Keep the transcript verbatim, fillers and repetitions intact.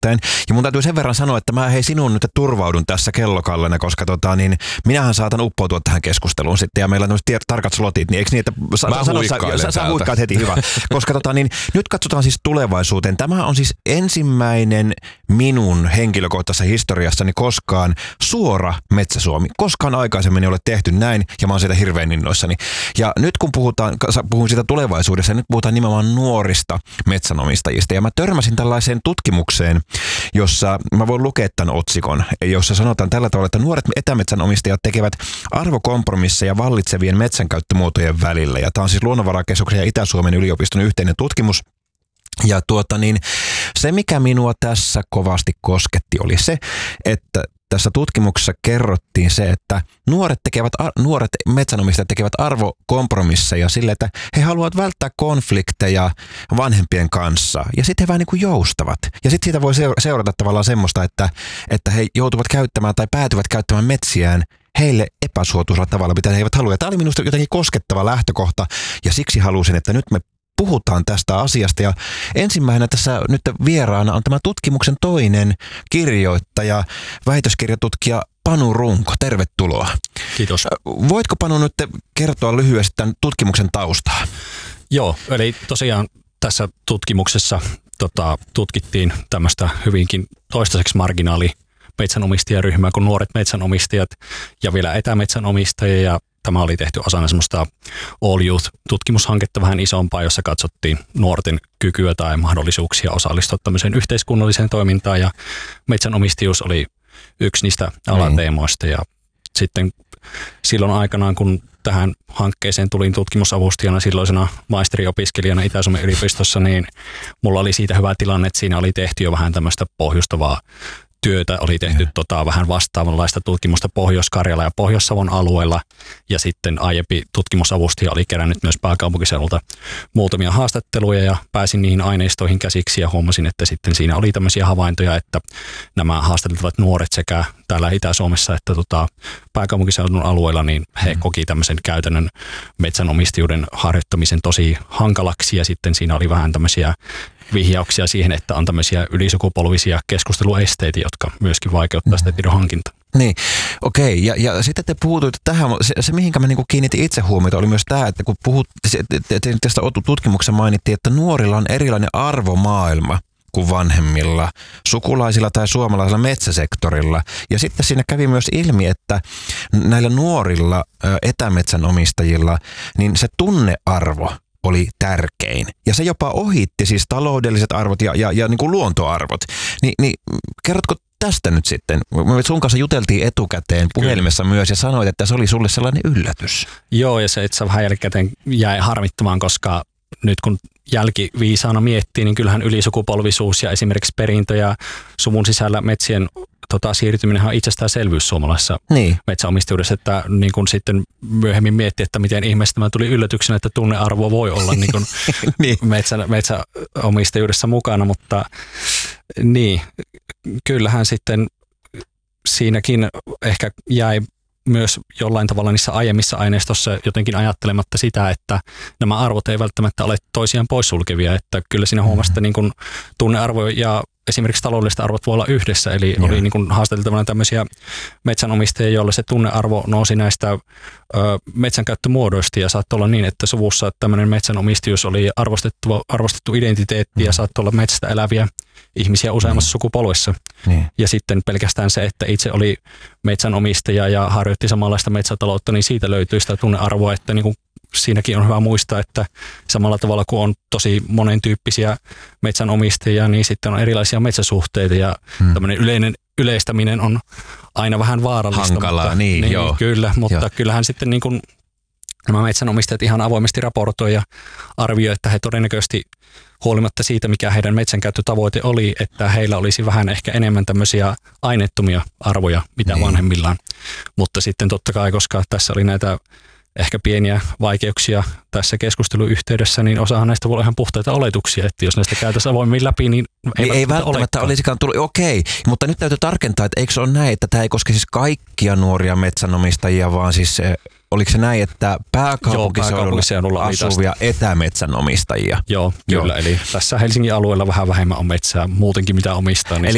suhteen. Ja mun täytyy sen verran sanoa, että mä hei sinun nyt turvaudun tässä kellokallena, koska tota, niin, minähän saatan uppoutua tähän keskusteluun sitten ja meillä on tämmöiset tarkat slotit, niin eikö niin, että sa- mä sano, sä, sä huikkaat heti, hyvä. Koska tota, niin, nyt katsotaan siis tulevaisuuteen. Tämä on siis ensimmäinen minun henkilökohtaisessa historiassani koskaan suora Metsä-Suomi. Koskaan aikaisemmin ei ole tehty näin ja mä oon siitä hirveän innoissani. Ja nyt kun puhutaan, puhun siitä tulevaisuudessa, nyt puhutaan nimenomaan nuorista metsänomistajista. Ja mä törmäsin tällaiseen tutkimukseen, jossa mä voin lukea tämän otsikon, jossa sanotaan tällä tavalla, että nuoret etämetsänomistajat tekevät arvokompromisseja vallitsevien metsänkäyttömuotojen välillä. Ja tämä on siis Luonnonvarakeskuksen ja Itä-Suomen yliopiston yhteinen tutkimus. Ja tuota niin, se mikä minua tässä kovasti kosketti oli se, että tässä tutkimuksessa kerrottiin se, että nuoret, tekevät, nuoret metsänomistajat tekevät arvokompromisseja sille, että he haluavat välttää konflikteja vanhempien kanssa. Ja sitten he vähän niin kuin joustavat. Ja sitten siitä voi seurata tavallaan semmoista, että, että he joutuvat käyttämään tai päätyvät käyttämään metsiään heille epäsuotuisella tavalla, mitä he eivät halua. Ja tämä oli minusta jotenkin koskettava lähtökohta ja siksi halusin, että nyt me puhutaan tästä asiasta ja ensimmäisenä tässä nyt vieraana on tämä tutkimuksen toinen kirjoittaja, väitöskirjatutkija Panu Runko. Tervetuloa. Kiitos. Voitko Panu nyt kertoa lyhyesti tämän tutkimuksen taustaa? Joo, eli tosiaan tässä tutkimuksessa tota, tutkittiin tämmöistä hyvinkin toistaiseksi marginaali metsänomistajaryhmää kuin nuoret metsänomistajat ja vielä etämetsänomistajia ja tämä oli tehty osana semmoista All Youth-tutkimushanketta vähän isompaa, jossa katsottiin nuorten kykyä tai mahdollisuuksia osallistua tämmöiseen yhteiskunnalliseen toimintaan ja metsänomistajuus oli yksi niistä alateemoista ja sitten silloin aikanaan, kun tähän hankkeeseen tulin tutkimusavustajana silloisena maisteriopiskelijana Itä-Suomen yliopistossa, niin mulla oli siitä hyvä tilanne, että siinä oli tehty jo vähän tämmöistä pohjustavaa työtä, oli tehty tota, vähän vastaavanlaista tutkimusta Pohjois-Karjala ja Pohjois-Savon alueella ja sitten aiempi tutkimusavustaja oli kerännyt myös pääkaupunkiseudulta muutamia haastatteluja ja pääsin niihin aineistoihin käsiksi ja huomasin, että sitten siinä oli tämmöisiä havaintoja, että nämä haastateltavat nuoret sekä täällä Itä-Suomessa että tota, pääkaupunkiseudun alueella, niin he koki tämmöisen käytännön metsänomistajuuden harjoittamisen tosi hankalaksi ja sitten siinä oli vähän tämmöisiä vihjauksia siihen, että on tämmöisiä ylisukupolvisia keskusteluesteitä, jotka myöskin vaikeuttaa sitä tiedon hankintaa. Niin, okei. Ja, ja sitten te puhutuitte tähän, se, se mihinkä mä niinku kiinnitin itse huomiota, oli myös tämä, että kun puhut, tästä tutkimuksessa mainittiin, että nuorilla on erilainen arvomaailma kuin vanhemmilla, sukulaisilla tai suomalaisilla metsäsektorilla. Ja sitten siinä kävi myös ilmi, että näillä nuorilla etämetsänomistajilla, niin se tunnearvo oli tärkein. Ja se jopa ohitti siis taloudelliset arvot ja, ja, ja niin kuin luontoarvot. Ni, niin kerrotko tästä nyt sitten? Me sun kanssa juteltiin etukäteen puhelimessa Kyllä. myös ja sanoit, että se oli sulle sellainen yllätys. Joo, ja se itse vähän jälkikäteen jäi harmittamaan, koska nyt kun jälkiviisaana miettii, niin kyllähän ylisukupolvisuus ja esimerkiksi perintö ja suvun sisällä metsien tota, siirtyminen on itsestäänselvyys suomalaisessa niin. metsäomistajuudessa, että niin kun sitten myöhemmin miettii, että miten ihmeessä tämä tuli yllätyksenä, että tunnearvo voi olla niin kun niin. Metsä, metsäomistajuudessa mukana, mutta niin, kyllähän sitten siinäkin ehkä jäi myös jollain tavalla niissä aiemmissa aineistossa jotenkin ajattelematta sitä, että nämä arvot ei välttämättä ole toisiaan poissulkevia, että kyllä siinä huomasi, että niin kuin tunnearvo ja esimerkiksi taloudelliset arvot voi olla yhdessä, eli Joo. oli niin kuin haastateltavana tämmöisiä metsänomistajia, joille se tunnearvo nousi näistä ö, metsänkäyttömuodoista ja saattoi olla niin, että suvussa tämmöinen metsänomistajuus oli arvostettu, arvostettu identiteetti ja saattoi olla metsästä eläviä ihmisiä useammassa mm. sukupolvessa. Mm. Ja sitten pelkästään se, että itse oli metsänomistaja ja harjoitti samanlaista metsätaloutta, niin siitä löytyy sitä tunnearvoa, että niin kuin siinäkin on hyvä muistaa, että samalla tavalla kuin on tosi monen tyyppisiä metsänomistajia, niin sitten on erilaisia metsäsuhteita ja hmm. tämmöinen yleinen yleistäminen on aina vähän vaarallista. Hankalaa, mutta, niin, niin joo. Kyllä, mutta joo. kyllähän sitten niin kuin nämä metsänomistajat ihan avoimesti raportoi ja arvioi, että he todennäköisesti huolimatta siitä, mikä heidän metsänkäyttötavoite oli, että heillä olisi vähän ehkä enemmän tämmöisiä aineettomia arvoja, mitä niin. vanhemmillaan. Mutta sitten totta kai, koska tässä oli näitä ehkä pieniä vaikeuksia tässä keskusteluyhteydessä, niin osahan näistä voi olla ihan puhtaita oletuksia, että jos näistä käytäisiin avoimmin läpi, niin ei, niin ei välttämättä olekaan. olisikaan tullut. Okei, mutta nyt täytyy tarkentaa, että eikö se ole näin, että tämä ei koske siis kaikkia nuoria metsänomistajia, vaan siis oliko se näin, että pääkaupunkiseudulla asuvia etämetsänomistajia? Joo, kyllä. Joo. Eli tässä Helsingin alueella vähän vähemmän on metsää muutenkin, mitä omistaa. Niin eli